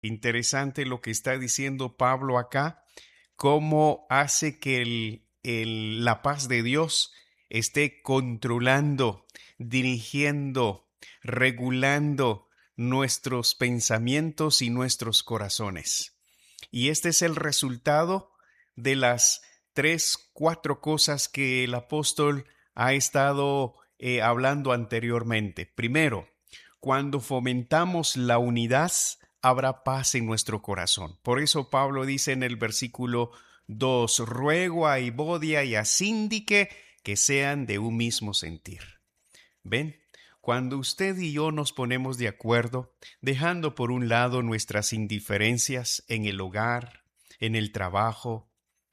Interesante lo que está diciendo Pablo acá, cómo hace que la paz de Dios esté controlando, dirigiendo, regulando nuestros pensamientos y nuestros corazones. Y este es el resultado de las 4 cosas que el apóstol ha estado hablando anteriormente. Primero, cuando fomentamos la unidad, habrá paz en nuestro corazón. Por eso Pablo dice en el versículo 2, ruego a Evodia y a Síndique que sean de un mismo sentir. ¿Ven? Cuando usted y yo nos ponemos de acuerdo, dejando por un lado nuestras indiferencias en el hogar, en el trabajo,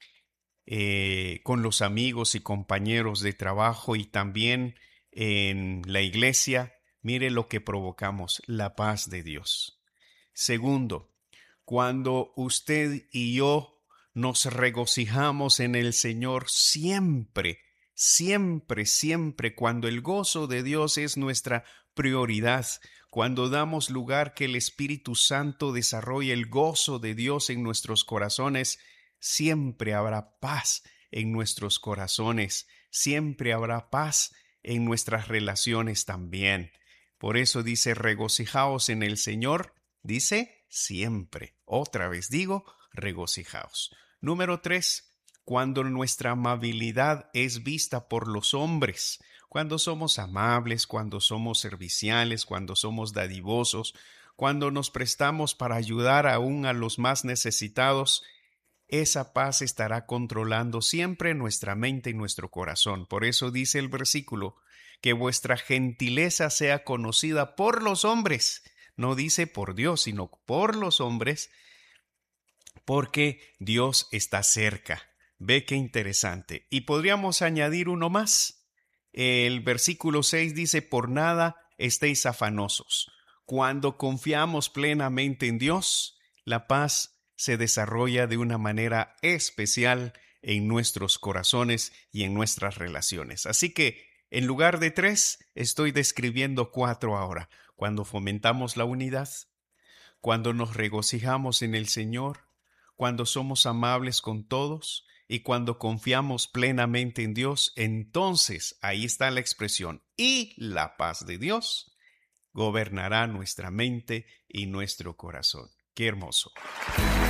con los amigos y compañeros de trabajo y también en la iglesia, mire lo que provocamos, la paz de Dios. Segundo, cuando usted y yo nos regocijamos en el Señor siempre, siempre, siempre, cuando el gozo de Dios es nuestra prioridad, cuando damos lugar que el Espíritu Santo desarrolle el gozo de Dios en nuestros corazones, siempre habrá paz en nuestros corazones, siempre habrá paz en nuestras relaciones también. Por eso dice, regocijaos en el Señor, dice siempre. Otra vez digo, regocijaos. Número 3, cuando nuestra amabilidad es vista por los hombres, cuando somos amables, cuando somos serviciales, cuando somos dadivosos, cuando nos prestamos para ayudar aún a los más necesitados, esa paz estará controlando siempre nuestra mente y nuestro corazón. Por eso dice el versículo, que vuestra gentileza sea conocida por los hombres. No dice por Dios, sino por los hombres, porque Dios está cerca. Ve qué interesante. Y podríamos añadir uno más. El versículo 6 dice, por nada estéis afanosos. Cuando confiamos plenamente en Dios, la paz se desarrolla de una manera especial en nuestros corazones y en nuestras relaciones. Así que, en lugar de 3, estoy describiendo 4 ahora. Cuando fomentamos la unidad, cuando nos regocijamos en el Señor, cuando somos amables con todos y cuando confiamos plenamente en Dios, entonces ahí está la expresión, y la paz de Dios gobernará nuestra mente y nuestro corazón. Qué hermoso.